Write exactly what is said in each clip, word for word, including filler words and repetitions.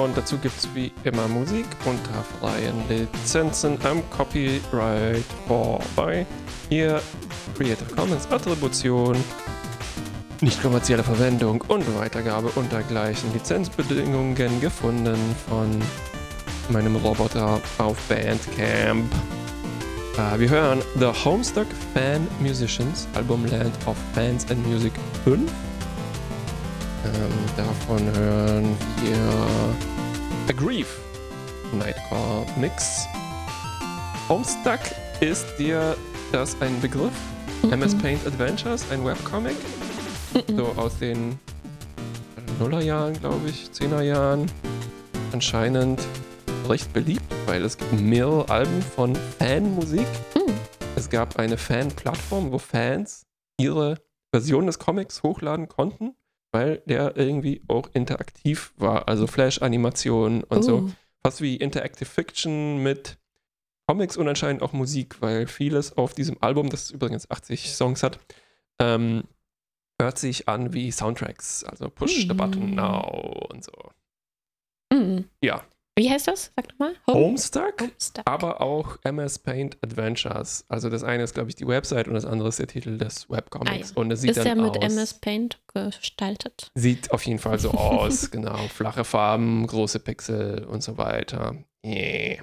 Und dazu gibt es wie immer Musik unter freien Lizenzen am Copyright vorbei. Hier Creative Commons Attribution, nicht kommerzielle Verwendung und Weitergabe unter gleichen Lizenzbedingungen gefunden von meinem Roboter auf Bandcamp. Uh, wir hören The Homestuck Fan Musicians, Album Land of Fans and Music fünf. Ähm, davon hören wir A Grief, Nightcore Mix. Homestuck, ist dir das ein Begriff? Mhm. M S Paint Adventures, ein Webcomic? Mhm. So aus den Nullerjahren, glaube ich, Zehnerjahren. Anscheinend recht beliebt, weil es gibt mehrere Alben von Fanmusik. Mhm. Es gab eine Fan-Plattform, wo Fans ihre Version des Comics hochladen konnten, weil der irgendwie auch interaktiv war, also Flash-Animationen und uh. so. Fast wie Interactive Fiction mit Comics und anscheinend auch Musik, weil vieles auf diesem Album, das übrigens achtzig Songs hat, ähm, hört sich an wie Soundtracks, also Push mm. the Button Now und so. Mm. Ja. Wie heißt das? Sag doch mal. Home? Homestuck, Homestuck, aber auch M S Paint Adventures. Also das eine ist, glaube ich, die Website und das andere ist der Titel des Webcomics. Ah, ja. Und das sieht ist dann ja mit aus, M S Paint gestaltet. Sieht auf jeden Fall so aus, genau. Flache Farben, große Pixel und so weiter. Yeah.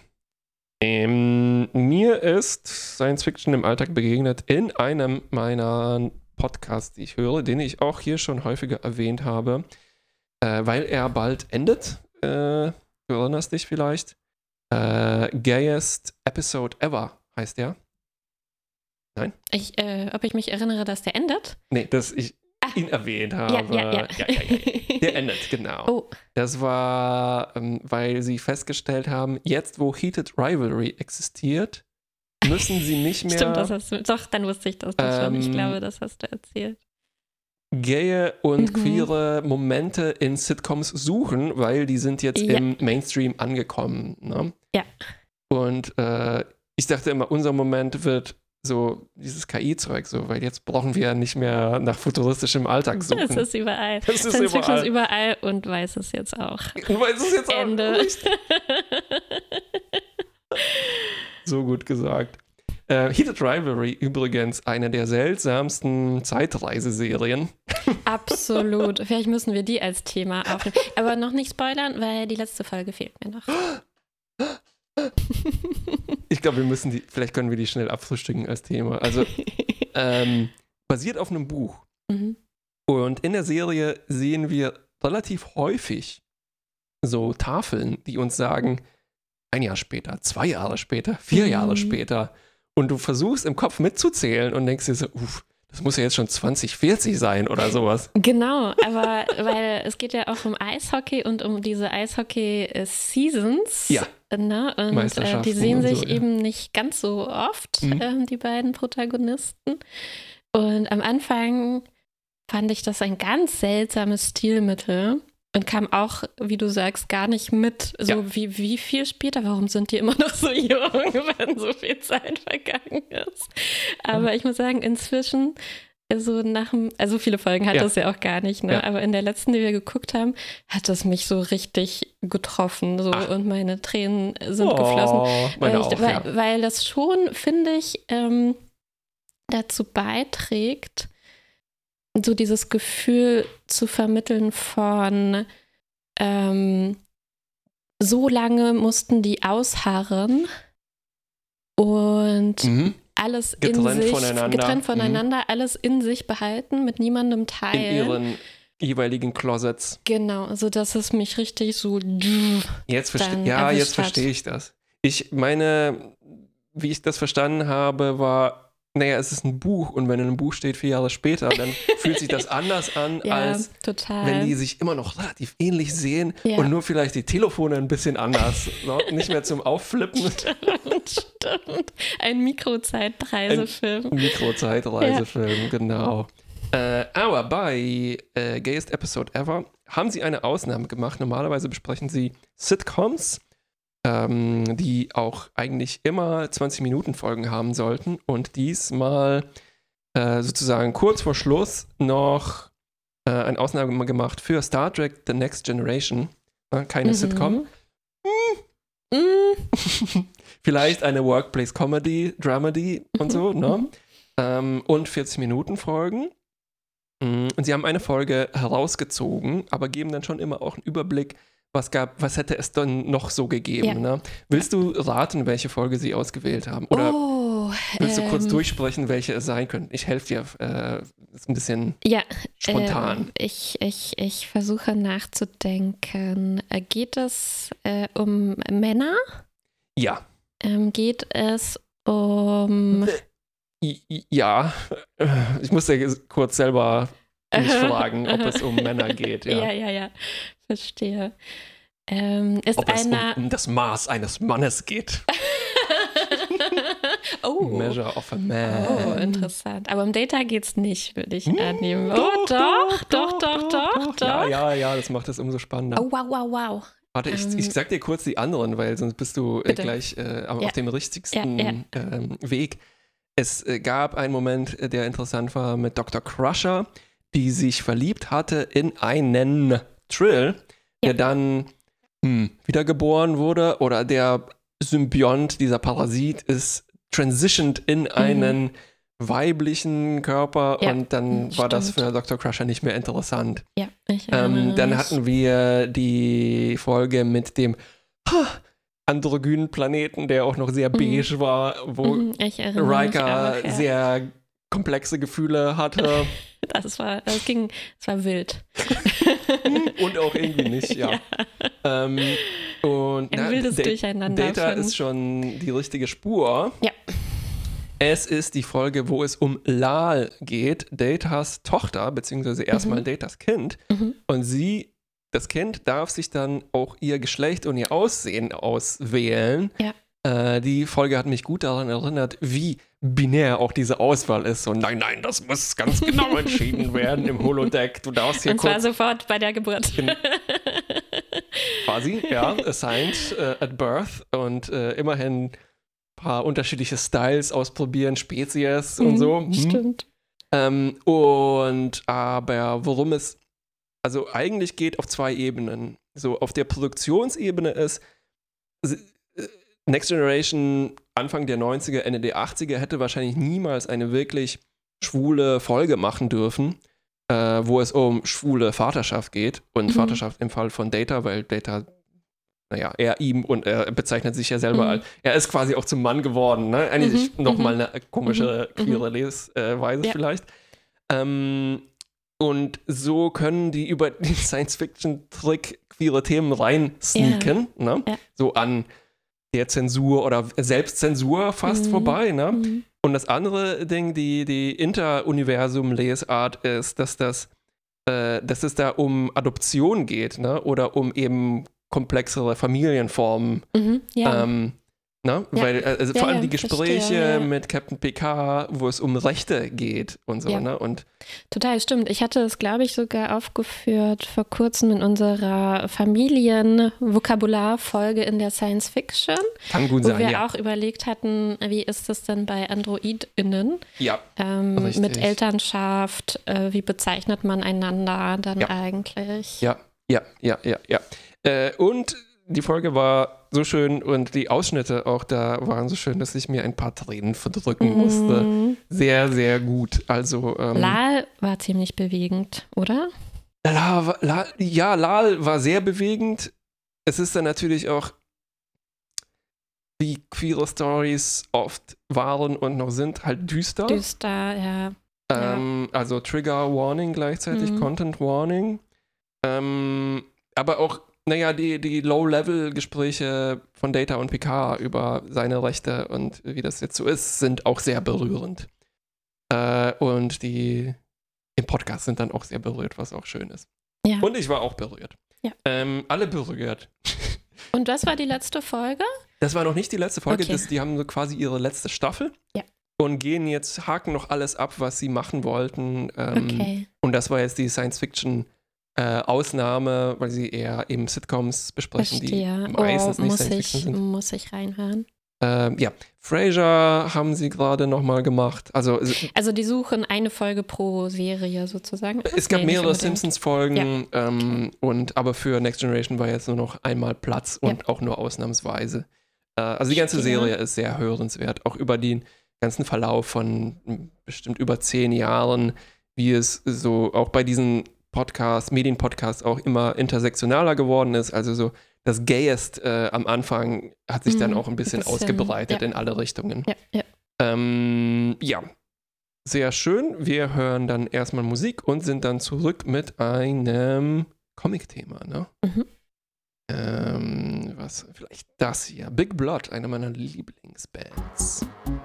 Ähm, mir ist Science Fiction im Alltag begegnet in einem meiner Podcasts, die ich höre, den ich auch hier schon häufiger erwähnt habe, äh, weil er bald endet. Äh, Du erinnerst dich vielleicht? Äh, Gayest Episode Ever heißt der. Nein? Ich, äh, ob ich mich erinnere, dass der endet? Nee, dass ich ah. ihn erwähnt habe. Ja, ja, ja. ja, ja, ja. Der endet, genau. Oh. Das war, ähm, weil sie festgestellt haben, jetzt wo Heated Rivalry existiert, müssen sie nicht mehr... Stimmt, das hast du... Doch, dann wusste ich das ähm, schon. Ich glaube, das hast du erzählt. Gaye und mhm. queere Momente in Sitcoms suchen, weil die sind jetzt ja. im Mainstream angekommen. Ne? Ja. Und äh, ich dachte immer, unser Moment wird so dieses K I-Zeug, so, weil jetzt brauchen wir nicht mehr nach futuristischem Alltag suchen. Das ist überall. Das ist Science überall. ist überall und weiß es jetzt auch. Und weiß es jetzt Ende. auch. Nicht. So gut gesagt. Äh, Heated Rivalry übrigens eine der seltsamsten Zeitreiseserien. Absolut. Vielleicht müssen wir die als Thema aufnehmen. Aber noch nicht spoilern, weil die letzte Folge fehlt mir noch. Ich glaube, wir müssen die, vielleicht können wir die schnell abfrühstücken als Thema. Also, ähm, basiert auf einem Buch. Mhm. Und in der Serie sehen wir relativ häufig so Tafeln, die uns sagen, ein Jahr später, zwei Jahre später, vier mhm. Jahre später. Und du versuchst im Kopf mitzuzählen und denkst dir so, uff, das muss ja jetzt schon zwanzig vierzig sein oder sowas. Genau, aber weil es geht ja auch um Eishockey und um diese Eishockey-Seasons. Ja. Ne? Und äh, die sehen sich so, ja. eben nicht ganz so oft, mhm. ähm, die beiden Protagonisten. Und am Anfang fand ich das ein ganz seltsames Stilmittel. Und kam auch, wie du sagst, gar nicht mit. So ja. wie, wie viel später? Warum sind die immer noch so jung, wenn so viel Zeit vergangen ist? Aber mhm. ich muss sagen, inzwischen, so nach dem, also viele Folgen hat ja. das ja auch gar nicht, ne? Ja. Aber in der letzten, die wir geguckt haben, hat das mich so richtig getroffen. So, und meine Tränen sind oh, geflossen. Meine weil, ich, auch, weil, ja. weil das schon, finde ich, ähm, dazu beiträgt, so dieses Gefühl zu vermitteln von ähm, so lange mussten die ausharren und mhm. alles getrennt in sich, voneinander. getrennt voneinander, mhm. alles in sich behalten, mit niemandem teilen. In ihren jeweiligen Closets. Genau, so dass es mich richtig so jetzt verste- Ja, jetzt verstehe ich das. Ich meine, wie ich das verstanden habe, war naja, es ist ein Buch und wenn in einem Buch steht vier Jahre später, dann fühlt sich das anders an, ja, als total. wenn die sich immer noch relativ ähnlich sehen ja. und nur vielleicht die Telefone ein bisschen anders, ne? Nicht mehr zum Aufflippen. Stimmt, stimmt. Ein Mikrozeitreisefilm. Ein Mikrozeitreisefilm, ja. genau. Äh, aber bei äh, Gayest Episode Ever haben sie eine Ausnahme gemacht. Normalerweise besprechen sie Sitcoms, Ähm, die auch eigentlich immer zwanzig-Minuten-Folgen haben sollten und diesmal äh, sozusagen kurz vor Schluss noch äh, eine Ausnahme gemacht für Star Trek The Next Generation, Ne? Keine Mhm. Sitcom. Mm. Vielleicht eine Workplace-Comedy, Dramedy und so, ne? Mhm. Ähm, und vierzig Minuten Folgen. Mm, Und sie haben eine Folge herausgezogen, aber geben dann schon immer auch einen Überblick, was gab, was hätte es dann noch so gegeben. Ja. Ne? Willst du raten, welche Folge sie ausgewählt haben? Oder oh, willst du kurz ähm, durchsprechen, welche es sein könnten? Ich helfe dir. Äh, ist ein bisschen Ja, spontan. ähm, ich, ich, ich versuche nachzudenken. Äh, Geht es äh, um Männer? Ja. Ähm, geht es um. I- i- Ja. Äh, Ich muss ja kurz selber mich fragen, ob es um Männer geht. Ja. Ja, ja, ja. Verstehe. Ähm, ist Ob es um, einer. um das Maß eines Mannes geht. oh. Measure of a Man. Oh, interessant. Aber um Data geht es nicht, würde ich Hm, annehmen. Oh, doch, doch, doch, doch, doch. Ja, ja, ja, das macht es umso spannender. Oh, wow, wow, wow. Warte, ich, ähm, ich sag dir kurz die anderen, weil sonst bist du äh, Bitte. gleich äh, auf Ja. dem richtigsten Ja, Ähm, Weg. Es äh, gab einen Moment, äh, der interessant war mit Doktor Crusher, die sich verliebt hatte in einen Trill, Ja. der dann hm, wiedergeboren wurde oder der Symbiont, dieser Parasit, ist transitioned in einen weiblichen Körper Ja, und dann hm, war das stimmt. für Doktor Crusher nicht mehr interessant. Ja, ich Ähm, erinnere dann mich. hatten wir die Folge mit dem ha, androgynen Planeten, der auch noch sehr Mhm. beige war, wo Mhm, ich erinnere mich Riker auch, ja. sehr komplexe Gefühle hatte Das war, das ging, es war wild. und auch irgendwie nicht, ja. Ähm, und Ein na, wildes Da- Durcheinander Data von- ist schon die richtige Spur. Ja. Es ist die Folge, wo es um Lal geht, Datas Tochter, beziehungsweise erstmal Mhm. Datas Kind. Mhm. Und sie, das Kind, darf sich dann auch ihr Geschlecht und ihr Aussehen auswählen. Ja. Äh, die Folge hat mich gut daran erinnert, wie binär auch diese Auswahl ist. Und nein, nein, das muss ganz genau entschieden werden im Holodeck. Du darfst hier Und zwar kurz sofort bei der Geburt. In- quasi, ja, assigned äh, at birth und äh, immerhin ein paar unterschiedliche Styles ausprobieren, Spezies und so. Mhm, Hm. Stimmt. Ähm, und aber worum es also eigentlich geht auf zwei Ebenen. So auf der Produktionsebene ist s- äh, Next Generation Anfang der neunziger, Ende der achtziger hätte wahrscheinlich niemals eine wirklich schwule Folge machen dürfen, äh, wo es um schwule Vaterschaft geht und Mhm. Vaterschaft im Fall von Data, weil Data naja, er ihm und er bezeichnet sich ja selber Mhm. als, er ist quasi auch zum Mann geworden, ne? Eigentlich Mhm, nochmal mhm. eine komische, Mhm, queere Lesweise Ja. vielleicht. Ähm, und so können die über den Science-Fiction-Trick queere Themen rein sneaken, ne? Ja. So an der Zensur oder Selbstzensur fast Mhm. vorbei, ne? Mhm. Und das andere Ding, die, die Interuniversum-Lesart ist, dass das, äh, dass es da um Adoption geht, ne? Oder um eben komplexere Familienformen. Mhm. Ja. Ähm, ne? Ja. Weil, äh, also Ja, vor allem ja, die Gespräche verstehe, ja. mit Captain Picard, wo es um Rechte geht und so, Ja. ne? Und Total, stimmt. Ich hatte es, glaube ich, sogar aufgeführt vor kurzem in unserer Familienvokabularfolge in der Science Fiction, kann gut wo sein, wir ja. auch überlegt hatten, wie ist es denn bei AndroidInnen Ja, ähm, Richtig. mit Elternschaft, äh, wie bezeichnet man einander dann Ja. eigentlich? ja, ja, ja, ja, ja. Äh, und die Folge war so schön und die Ausschnitte auch da waren so schön, dass ich mir ein paar Tränen verdrücken musste. Mhm. Sehr, sehr gut. Also, ähm, Lal war ziemlich bewegend, oder? La, La, ja, Lal war sehr bewegend. Es ist dann natürlich auch, wie queere Stories oft waren und noch sind, halt düster. Düster, ja. Ähm, also Trigger Warning gleichzeitig, Mhm. Content Warning. Ähm, aber auch, naja, die, die Low-Level-Gespräche von Data und Picard über seine Rechte und wie das jetzt so ist, sind auch sehr berührend. Äh, und die im Podcast sind dann auch sehr berührt, was auch schön ist. Ja. Und ich war auch berührt. Ja. Ähm, alle berührt. Und das war die letzte Folge? Das war noch nicht die letzte Folge, Okay. das, die haben so quasi ihre letzte Staffel. Ja. Und gehen jetzt, haken noch alles ab, was sie machen wollten. Ähm, Okay. Und das war jetzt die Science-Fiction-Ausnahme, weil sie eher eben Sitcoms besprechen, Verstehe. die meistens oh, nicht muss Science-Fiction ich, sind. muss ich reinhören. Ähm, ja, Frasier haben sie gerade nochmal gemacht. Also, also die suchen eine Folge pro Serie sozusagen. Es gab nee, mehrere Simpsons-Folgen, ja. ähm, und aber für Next Generation war jetzt nur noch einmal Platz und ja. auch nur ausnahmsweise. Äh, also die ganze Stimmt. Serie ist sehr hörenswert, auch über den ganzen Verlauf von bestimmt über zehn Jahren, wie es so auch bei diesen Podcasts, Medienpodcasts auch immer intersektionaler geworden ist. Also so das Gayest äh, am Anfang hat sich mhm, dann auch ein bisschen, ein bisschen ausgebreitet ja. in alle Richtungen. Ja, ja. Ähm, ja, sehr schön. Wir hören dann erstmal Musik und sind dann zurück mit einem Comic-Thema, ne? Mhm. Ähm, was, vielleicht das hier. Big Blood, eine meiner Lieblingsbands.